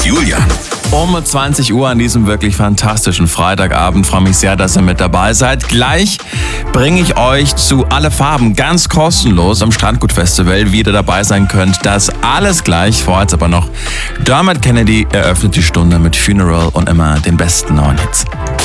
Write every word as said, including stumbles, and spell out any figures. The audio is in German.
Julian. Um zwanzig Uhr an diesem wirklich fantastischen Freitagabend. Freue mich sehr, dass ihr mit dabei seid. Gleich bringe ich euch zu Alle Farben ganz kostenlos am Strandgut-Festival, wie ihr dabei sein könnt. Das alles gleich. Vorher jetzt aber noch Dermot Kennedy eröffnet die Stunde mit Funeral und immer den besten neuen Hits.